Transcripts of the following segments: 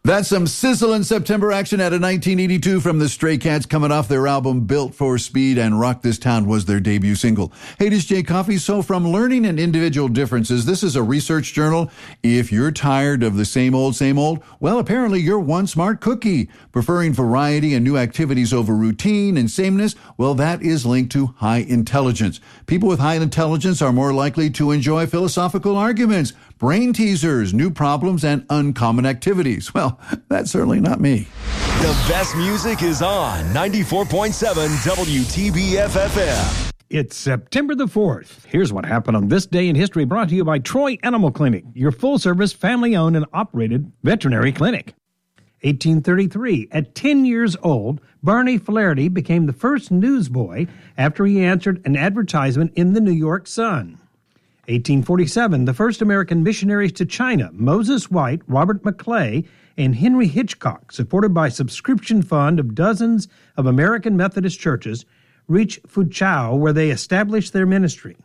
That's some sizzling September action out of 1982 from the Stray Cats, coming off their album Built for Speed, and Rock This Town was their debut single. Hey, this is Jay Coffey. So from learning and individual differences, this is a research journal. If you're tired of the same old, well, apparently you're one smart cookie. Preferring variety and new activities over routine and sameness, well, that is linked to high intelligence. People with high intelligence are more likely to enjoy philosophical arguments, brain teasers, new problems, and uncommon activities. Well, that's certainly not me. The best music is on 94.7 WTBF-FM. It's September the 4th. Here's what happened on this day in history, brought to you by Troy Animal Clinic, your full-service, family-owned and operated veterinary clinic. 1833, at 10 years old, Barney Flaherty became the first newsboy after he answered an advertisement in the New York Sun. 1847, the first American missionaries to China, Moses White, Robert McClay, and Henry Hitchcock, supported by a subscription fund of dozens of American Methodist churches, reached Fuzhou, where they established their ministry.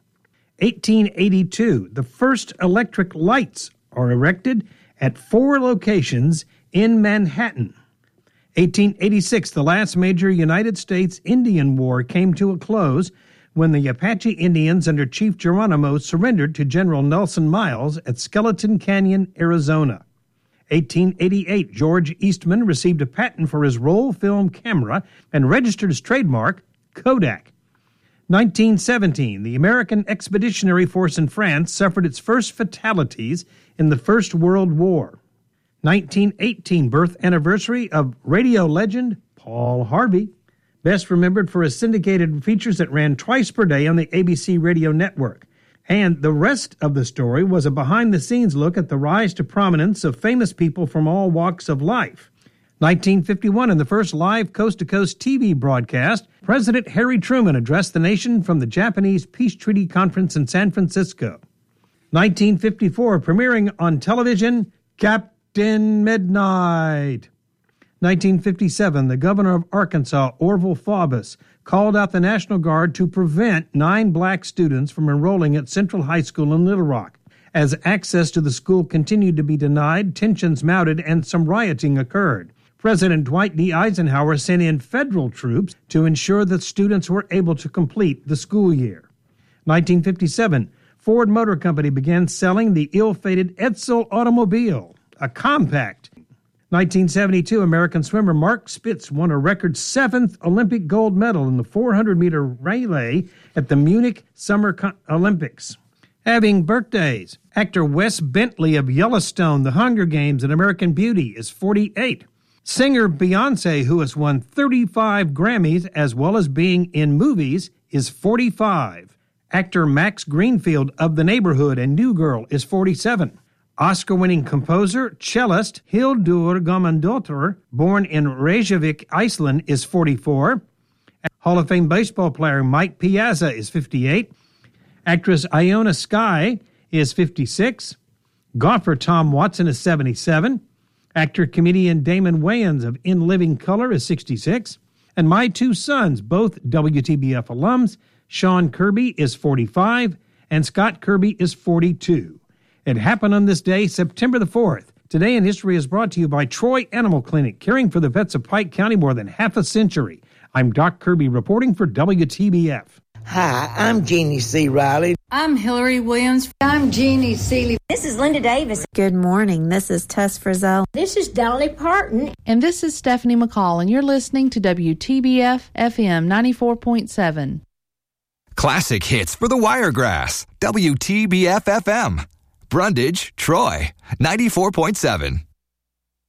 1882, the first electric lights are erected at 4 locations in Manhattan. 1886, the last major United States Indian War came to a close when the Apache Indians under Chief Geronimo surrendered to General Nelson Miles at Skeleton Canyon, Arizona. 1888, George Eastman received a patent for his roll film camera and registered his trademark, Kodak. 1917, the American Expeditionary Force in France suffered its first fatalities in the First World War. 1918, birth anniversary of radio legend Paul Harvey, best remembered for his syndicated features that ran twice per day on the ABC radio network. And the rest of the story was a behind-the-scenes look at the rise to prominence of famous people from all walks of life. 1951, in the first live coast-to-coast TV broadcast, President Harry Truman addressed the nation from the Japanese Peace Treaty Conference in San Francisco. 1954, premiering on television, Captain Midnight. 1957, the governor of Arkansas, Orville Faubus, called out the National Guard to prevent 9 black students from enrolling at Central High School in Little Rock. As access to the school continued to be denied, tensions mounted and some rioting occurred. President Dwight D. Eisenhower sent in federal troops to ensure that students were able to complete the school year. 1957, Ford Motor Company began selling the ill-fated Edsel automobile, a compact. 1972, American swimmer Mark Spitz won a record 7th Olympic gold medal in the 400-meter relay at the Munich Summer Olympics. Having birthdays, actor Wes Bentley of Yellowstone, The Hunger Games, and American Beauty is 48. Singer Beyoncé, who has won 35 Grammys as well as being in movies, is 45. Actor Max Greenfield of The Neighborhood and New Girl is 47. Oscar-winning composer, cellist Hildur Guðmundsdóttir, born in Reykjavik, Iceland, is 44. Hall of Fame baseball player Mike Piazza is 58. Actress Iona Skye is 56. Golfer Tom Watson is 77. Actor-comedian Damon Wayans of In Living Color is 66. And my 2 sons, both WTBF alums, Sean Kirby is 45 and Scott Kirby is 42. It happened on this day, September the 4th. Today in History is brought to you by Troy Animal Clinic, caring for the vets of Pike County more than half a century. I'm Doc Kirby reporting for WTBF. Hi, I'm Jeannie C. Riley. I'm Hillary Williams. I'm Jeannie Seeley. This is Linda Davis. Good morning. This is Tess Frizzell. This is Dolly Parton. And this is Stephanie McCall, and you're listening to WTBF FM 94.7. Classic hits for the Wiregrass. WTBF-FM. Brundage, Troy, 94.7.